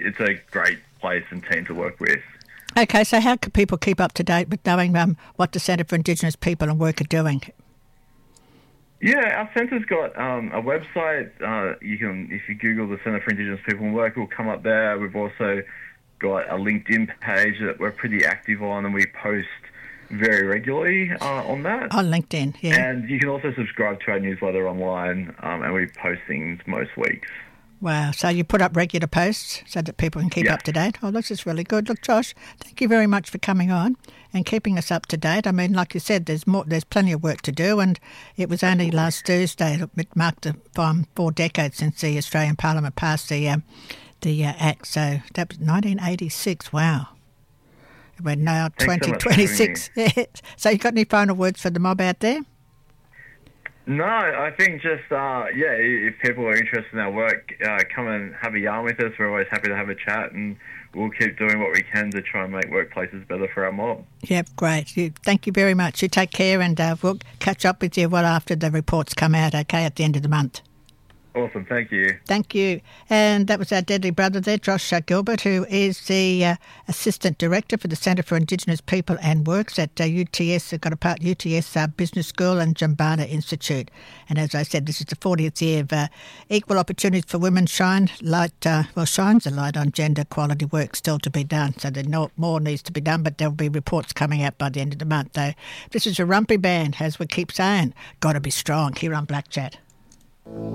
it's a great place and team to work with. Okay, so how can people keep up to date with knowing what the Centre for Indigenous People and Work are doing? Yeah, our centre's got a website. You can, if you Google the Centre for Indigenous People and Work, it will come up there. We've also got a LinkedIn page that we're pretty active on, and we post very regularly on that. On LinkedIn, yeah. And you can also subscribe to our newsletter online, and we post things most weeks. Wow, so you put up regular posts so that people can keep up to date. Oh, this is really good. Look, Josh, thank you very much for coming on and keeping us up to date. I mean, like you said, there's plenty of work to do, and it was only last Thursday it marked 4 decades since the Australian Parliament passed the Act. So that was 1986. Wow. We're now 2026. So you got any final words for the mob out there? No, I think just, if people are interested in our work, come and have a yarn with us. We're always happy to have a chat, and we'll keep doing what we can to try and make workplaces better for our mob. Yep, great. Thank you very much. You take care, and we'll catch up with you after the reports come out, okay, at the end of the month. Awesome, thank you. Thank you. And that was our deadly brother there, Josh Gilbert, who is the Assistant Director for the Centre for Indigenous People and Works at UTS. They've got a part UTS Business School and Jumbana Institute. And as I said, this is the 40th year of Equal Opportunities for Women shines a light on gender equality work still to be done. So more needs to be done, but there'll be reports coming out by the end of the month. So this is a Rumpy Band, as we keep saying, got to be strong here on Black Chat.